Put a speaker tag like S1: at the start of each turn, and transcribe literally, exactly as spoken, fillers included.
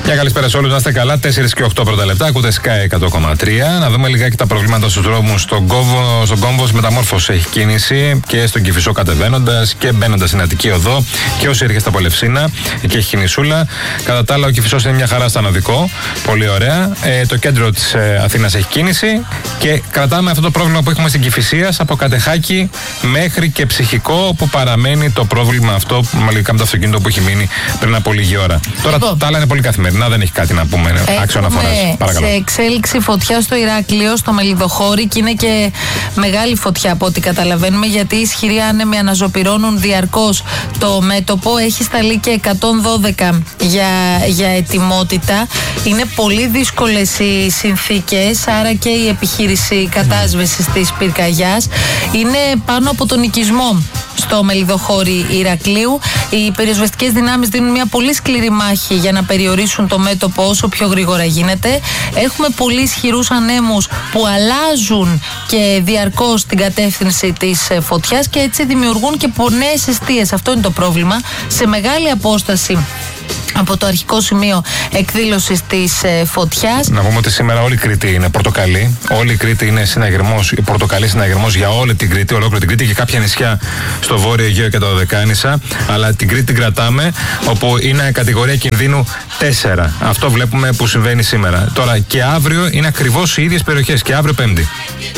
S1: Μια καλησπέρα σε όλους, να είστε καλά. τέσσερα και οκτώ πρώτα λεπτά, ακούτε Sky εκατό κόμμα τρία. Να δούμε λιγάκι τα προβλήματα στους δρόμους. Στον Κόμβο, στον Κόμβο Μεταμόρφωση έχει κίνηση και στον Κηφισό κατεβαίνοντας και μπαίνοντας στην Αττική Οδό. Και όσοι έρχεστε από Λευσίνα, εκεί έχει κινησούλα. Κατά τα άλλα, ο Κηφισός είναι μια χαρά στα οδικό. Πολύ ωραία. Ε, το κέντρο της ε, Αθήνας έχει κίνηση. Και κρατάμε αυτό το πρόβλημα που έχουμε στην Κηφισίας από Κατεχάκη μέχρι και Ψυχικό, που παραμένει το πρόβλημα αυτό μαλλικά με το αυτοκίνητο που έχει μείνει πριν από λίγη ώρα. Τώρα
S2: λοιπόν,
S1: τα άλλα είναι πολύ καθημερινά, δεν έχει κάτι να πούμε άξιο αναφοράς. Παρακαλώ.
S2: Σε εξέλιξη φωτιά στο Ηράκλειο, στο Μελιδοχώρι, και είναι και μεγάλη φωτιά από ό,τι καταλαβαίνουμε, γιατί οι ισχυροί άνεμοι αναζωπυρώνουν διαρκώς το μέτωπο. Έχει σταλεί και εκατόν δώδεκα για, για ετοιμότητα. Είναι πολύ δύσκολες οι συνθήκες, άρα και η επιχείρηση κατάσβεσης της πυρκαγιάς. Είναι πάνω από τον οικισμό στο Μελιδοχώρι Ηρακλείου. Οι πυροσβεστικές δυνάμεις δίνουν μια πολύ σκληρή μάχη για να περιορίσουν το μέτωπο όσο πιο γρήγορα γίνεται. Έχουμε πολύ ισχυρούς ανέμους που αλλάζουν και διαρκώς την κατεύθυνση της φωτιάς και έτσι δημιουργούν και νέες εστίες. Αυτό είναι το πρόβλημα. Σε μεγάλη απόσταση από το αρχικό σημείο εκδήλωσης της ε, φωτιάς.
S1: Να πούμε ότι σήμερα όλη η Κρήτη είναι πορτοκαλί. Όλη η Κρήτη είναι συναγερμός, η πορτοκαλί συναγερμός για όλη την Κρήτη, ολόκληρη την Κρήτη και κάποια νησιά στο Βόρειο Αιγαίο και τα Δωδεκάνησα. Αλλά την Κρήτη την κρατάμε, όπου είναι κατηγορία κινδύνου τέσσερα. Αυτό βλέπουμε που συμβαίνει σήμερα. Τώρα και αύριο είναι ακριβώς οι ίδιες περιοχές, και αύριο Πέμπτη.